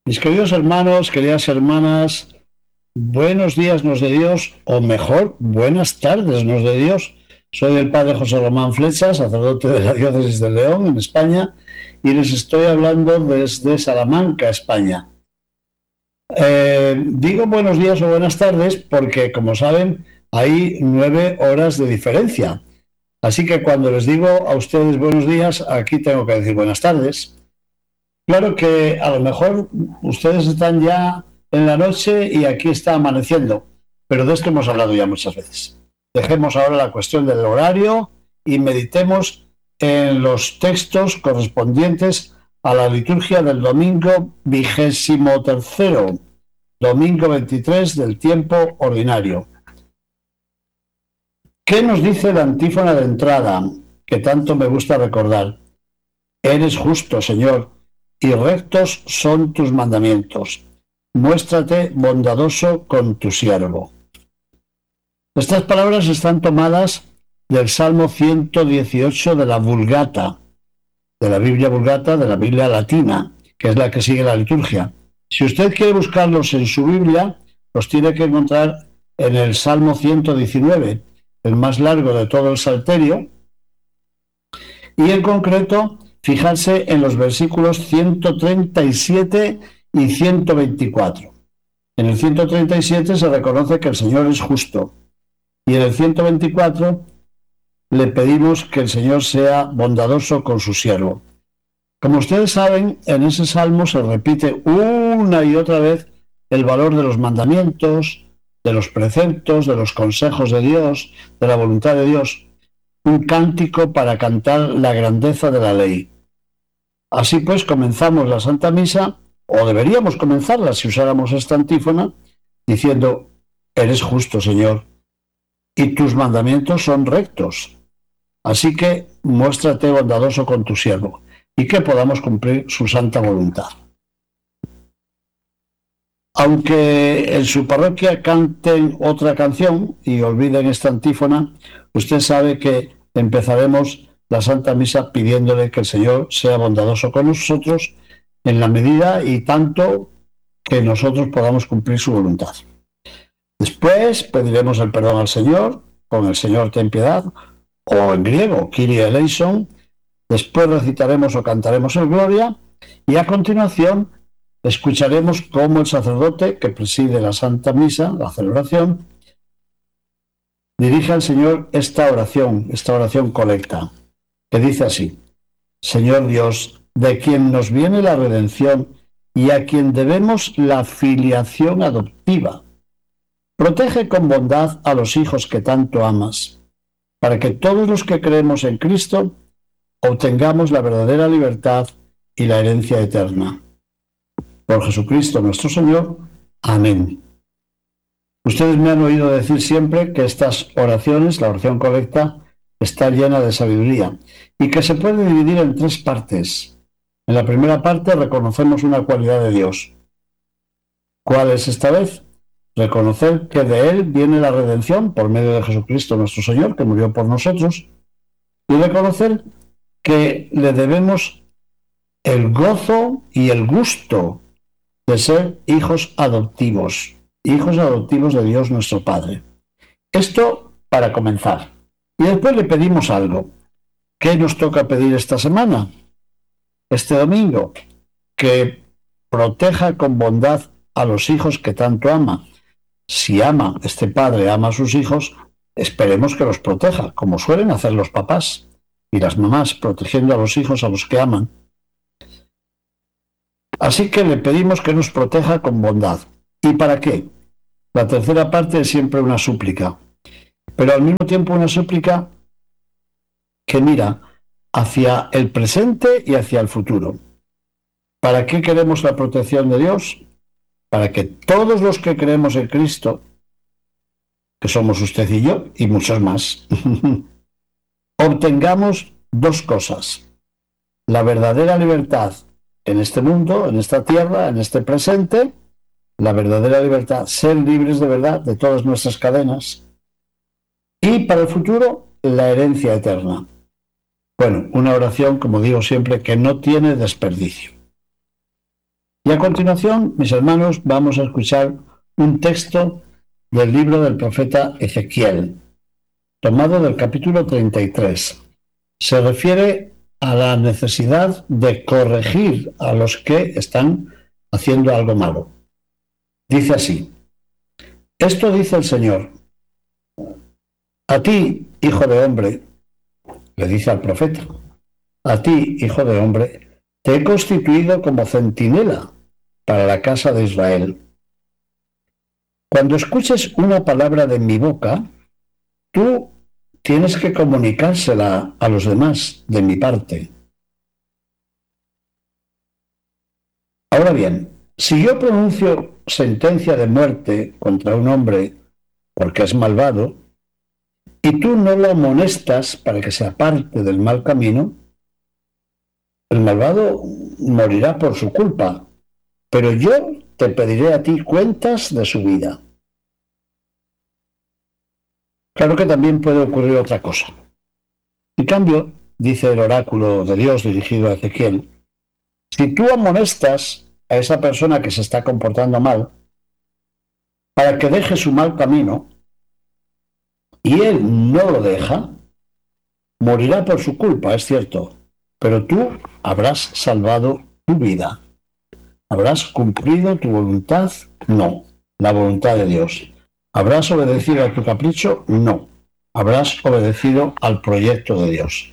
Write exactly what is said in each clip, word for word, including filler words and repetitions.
Mis queridos hermanos, queridas hermanas, buenos días nos de Dios, o mejor, buenas tardes nos de Dios. Soy el padre José Román Flecha, sacerdote de la diócesis de León, en España, y les estoy hablando desde Salamanca, España. Eh, digo buenos días o buenas tardes porque, como saben, hay nueve horas de diferencia. Así que cuando les digo a ustedes buenos días, aquí tengo que decir buenas tardes. Claro que a lo mejor ustedes están ya en la noche y aquí está amaneciendo, pero de esto hemos hablado ya muchas veces. Dejemos ahora la cuestión del horario y meditemos en los textos correspondientes a la liturgia del domingo vigésimo tercero, domingo veintitrés del tiempo ordinario. ¿Qué nos dice la antífona de entrada, que tanto me gusta recordar? Eres justo, Señor, y rectos son tus mandamientos. Muéstrate bondadoso con tu siervo. Estas palabras están tomadas del Salmo ciento dieciocho de la Vulgata, de la Biblia Vulgata, de la Biblia latina, que es la que sigue la liturgia. Si usted quiere buscarlos en su Biblia, los tiene que encontrar en el Salmo ciento diecinueve, el más largo de todo el Salterio, y en concreto fijarse en los versículos ciento treinta y siete y ciento veinticuatro. En el ciento treinta y siete se reconoce que el Señor es justo, y en el ciento veinticuatro le pedimos que el Señor sea bondadoso con su siervo. Como ustedes saben, en ese salmo se repite una y otra vez el valor de los mandamientos, de los preceptos, de los consejos de Dios, de la voluntad de Dios. Un cántico para cantar la grandeza de la ley. Así pues, comenzamos la Santa Misa, o deberíamos comenzarla si usáramos esta antífona, diciendo: eres justo, Señor, y tus mandamientos son rectos. Así que muéstrate bondadoso con tu siervo, y que podamos cumplir su santa voluntad. Aunque en su parroquia canten otra canción y olviden esta antífona, usted sabe que empezaremos la Santa Misa pidiéndole que el Señor sea bondadoso con nosotros en la medida y tanto que nosotros podamos cumplir su voluntad. Después pediremos el perdón al Señor con el Señor ten piedad, o en griego, Kyrie eleison. Después recitaremos o cantaremos el Gloria, y a continuación escucharemos cómo el sacerdote que preside la Santa Misa, la celebración, dirige al Señor esta oración, esta oración colecta, que dice así: Señor Dios, de quien nos viene la redención y a quien debemos la filiación adoptiva, protege con bondad a los hijos que tanto amas, para que todos los que creemos en Cristo obtengamos la verdadera libertad y la herencia eterna. Por Jesucristo nuestro Señor. Amén. Ustedes me han oído decir siempre que estas oraciones, la oración colecta, está llena de sabiduría y que se puede dividir en tres partes. En la primera parte reconocemos una cualidad de Dios. ¿Cuál es esta vez? Reconocer que de Él viene la redención por medio de Jesucristo nuestro Señor, que murió por nosotros, y reconocer que le debemos el gozo y el gusto de ser hijos adoptivos, hijos adoptivos de Dios nuestro Padre. Esto para comenzar. Y después le pedimos algo. ¿Qué nos toca pedir esta semana? Este domingo, que proteja con bondad a los hijos que tanto ama. Si ama, este padre ama a sus hijos, esperemos que los proteja, como suelen hacer los papás y las mamás, protegiendo a los hijos a los que aman. Así que le pedimos que nos proteja con bondad. ¿Y para qué? La tercera parte es siempre una súplica, pero al mismo tiempo una súplica que mira hacia el presente y hacia el futuro. ¿Para qué queremos la protección de Dios? Para que todos los que creemos en Cristo, que somos usted y yo, y muchos más, obtengamos dos cosas: la verdadera libertad en este mundo, en esta tierra, en este presente, la verdadera libertad, ser libres de verdad de todas nuestras cadenas, y para el futuro, la herencia eterna. Bueno, una oración, como digo siempre, que no tiene desperdicio. Y a continuación, mis hermanos, vamos a escuchar un texto del libro del profeta Ezequiel, tomado del capítulo treinta y tres. Se refiere a la necesidad de corregir a los que están haciendo algo malo. Dice así: esto dice el Señor: a ti, hijo de hombre, le dice al profeta, a ti, hijo de hombre, te he constituido como centinela para la casa de Israel. Cuando escuches una palabra de mi boca, tú tienes que comunicársela a los demás de mi parte. Ahora bien, si yo pronuncio sentencia de muerte contra un hombre porque es malvado, y tú no lo amonestas para que se aparte del mal camino, el malvado morirá por su culpa, pero yo te pediré a ti cuentas de su vida. Claro que también puede ocurrir otra cosa. En cambio, dice el oráculo de Dios dirigido a Ezequiel, si tú amonestas a esa persona que se está comportando mal para que deje su mal camino y él no lo deja, morirá por su culpa, es cierto, pero tú habrás salvado tu vida. ¿Habrás cumplido tu voluntad? No, la voluntad de Dios. ¿Habrás obedecido a tu capricho? No. Habrás obedecido al proyecto de Dios.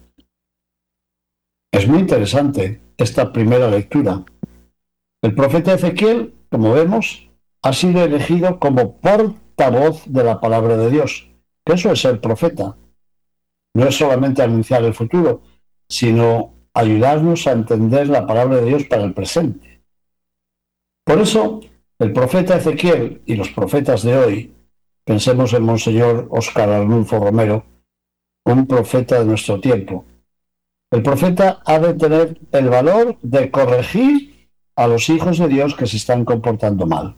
Es muy interesante esta primera lectura. El profeta Ezequiel, como vemos, ha sido elegido como portavoz de la palabra de Dios, que eso es ser profeta. No es solamente anunciar el futuro, sino ayudarnos a entender la palabra de Dios para el presente. Por eso, el profeta Ezequiel y los profetas de hoy, pensemos en Monseñor Óscar Arnulfo Romero, un profeta de nuestro tiempo. El profeta ha de tener el valor de corregir a los hijos de Dios que se están comportando mal.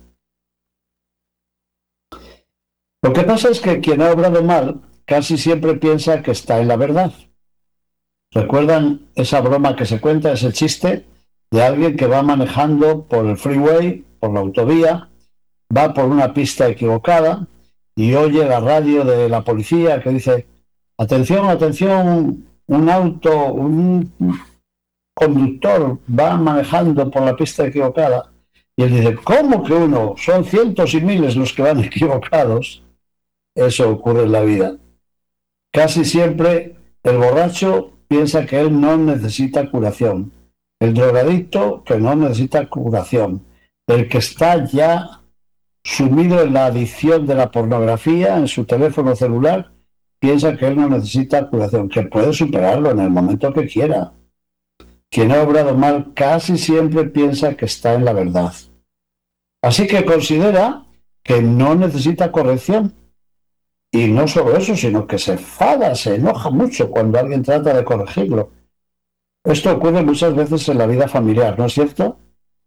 Lo que pasa es que quien ha obrado mal casi siempre piensa que está en la verdad. ¿Recuerdan esa broma que se cuenta, ese chiste de alguien que va manejando por el freeway, por la autovía, va por una pista equivocada y oye la radio de la policía que dice: atención, atención, un auto, un conductor va manejando por la pista equivocada? Y él dice: ¿cómo que uno? Son cientos y miles los que van equivocados. Eso ocurre en la vida. Casi siempre el borracho piensa que él no necesita curación, el drogadicto que no necesita curación, el que está ya sumido en la adicción de la pornografía en su teléfono celular piensa que él no necesita curación, que puede superarlo en el momento que quiera. Quien ha obrado mal casi siempre piensa que está en la verdad. Así que considera que no necesita corrección. Y no solo eso, sino que se enfada, se enoja mucho cuando alguien trata de corregirlo. Esto ocurre muchas veces en la vida familiar, ¿no es cierto?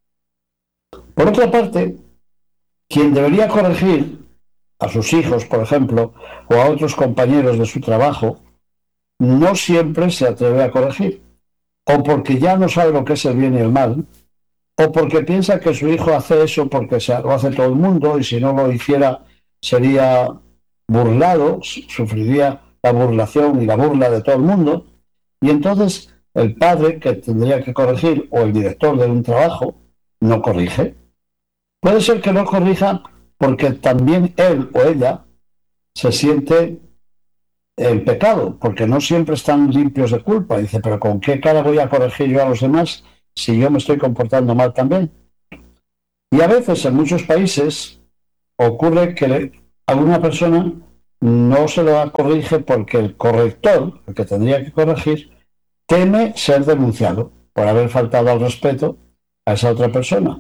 Por otra parte, quien debería corregir a sus hijos, por ejemplo, o a otros compañeros de su trabajo, no siempre se atreve a corregir, o porque ya no sabe lo que es el bien y el mal, o porque piensa que su hijo hace eso porque lo hace todo el mundo y si no lo hiciera sería burlado, sufriría la burlación y la burla de todo el mundo, y entonces el padre que tendría que corregir o el director de un trabajo no corrige. Puede ser que no corrija porque también él o ella se siente en pecado, porque no siempre están limpios de culpa. Dice: pero ¿con qué cara voy a corregir yo a los demás si yo me estoy comportando mal también? Y a veces en muchos países ocurre que alguna persona no se lo corrige porque el corrector, el que tendría que corregir, teme ser denunciado por haber faltado al respeto a esa otra persona.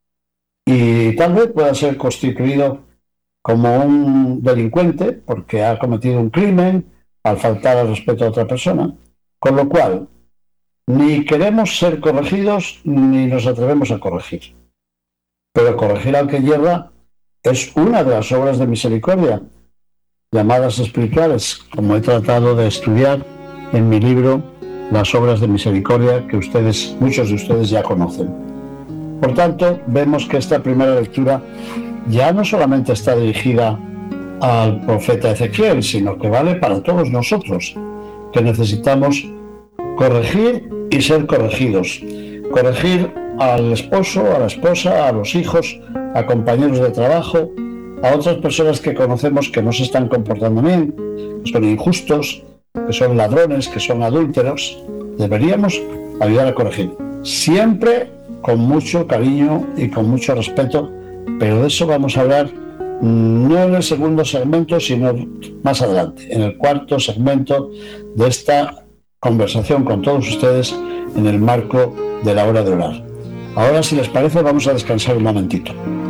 Y tal vez pueda ser constituido como un delincuente porque ha cometido un crimen al faltar al respeto a otra persona. Con lo cual, ni queremos ser corregidos ni nos atrevemos a corregir. Pero corregir al que yerra es una de las obras de misericordia, llamadas espirituales, como he tratado de estudiar en mi libro Las obras de misericordia, que ustedes, muchos de ustedes ya conocen. Por tanto, vemos que esta primera lectura ya no solamente está dirigida al profeta Ezequiel, sino que vale para todos nosotros, que necesitamos corregir y ser corregidos. Corregir al esposo, a la esposa, a los hijos, a compañeros de trabajo, a otras personas que conocemos que no se están comportando bien, que son injustos, que son ladrones, que son adúlteros. Deberíamos ayudar a corregir, siempre con mucho cariño y con mucho respeto, pero de eso vamos a hablar no en el segundo segmento, sino más adelante, en el cuarto segmento de esta conversación con todos ustedes en el marco de la hora de orar. Ahora, si les parece, vamos a descansar un momentito.